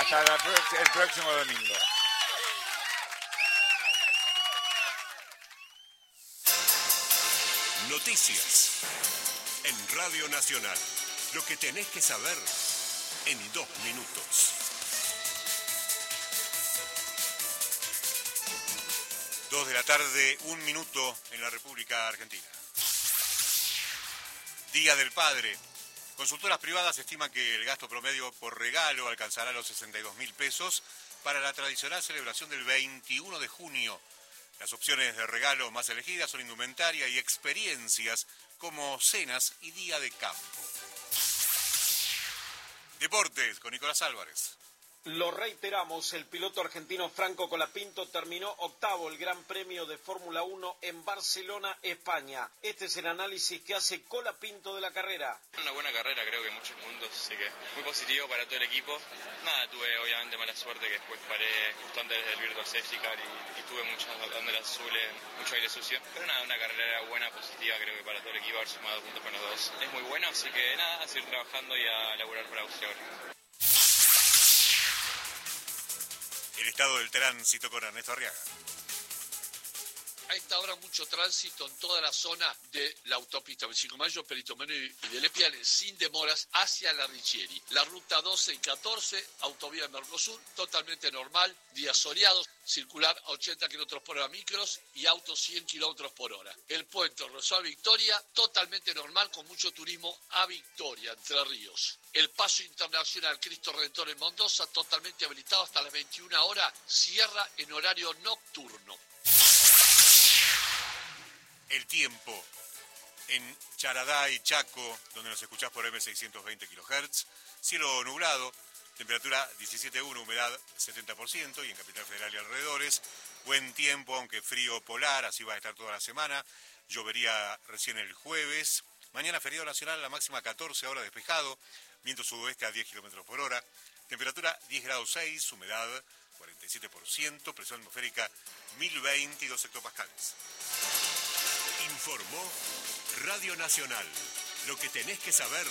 Hasta el próximo domingo. Noticias en Radio Nacional. Lo que tenés que saber en 2 minutos. 2 de la tarde, 1 minuto en la República Argentina. Día del Padre. Consultoras privadas estiman que el gasto promedio por regalo alcanzará los 62.000 pesos para la tradicional celebración del 21 de junio. Las opciones de regalo más elegidas son indumentaria y experiencias como cenas y día de campo. Deportes con Nicolás Álvarez. Lo reiteramos, el piloto argentino Franco Colapinto terminó octavo el Gran Premio de Fórmula 1 en Barcelona, España. Este es el análisis que hace Colapinto de la carrera. Una buena carrera, creo que en muchos puntos, así que muy positivo para todo el equipo. Nada, tuve obviamente mala suerte que después paré justo antes del Virtual Safety Car y tuve muchas banderas azules, mucho aire sucio. Pero nada, una carrera buena, positiva, creo que para todo el equipo haber sumado puntos con los dos. Es muy bueno, así que nada, a seguir trabajando y a laburar para Austria ahora. El estado del tránsito con Ernesto Arriaga. A esta hora mucho tránsito en toda la zona de la autopista 25 de Mayo, Perito Moreno y de Lepiane, sin demoras hacia la Richieri. La ruta 12 y 14, autovía Mercosur, totalmente normal, días soleados, circular a 80 km por hora micros y autos 100 km por hora. El puente Rosario Victoria, totalmente normal, con mucho turismo a Victoria, Entre Ríos. El paso internacional Cristo Redentor en Mendoza, totalmente habilitado hasta las 21 horas, cierra en horario nocturno. El tiempo en Charadá y Chaco, donde nos escuchás por M620 kHz, cielo nublado, temperatura 17.1, humedad 70%, y en Capital Federal y alrededores, buen tiempo, aunque frío polar, así va a estar toda la semana, llovería recién el jueves, mañana feriado nacional, la máxima 14, ahora despejado, viento sudoeste a 10 km por hora, temperatura 10 grados 6, humedad 47%, presión atmosférica 1022 hectopascales. Informó Radio Nacional. Lo que tenés que saber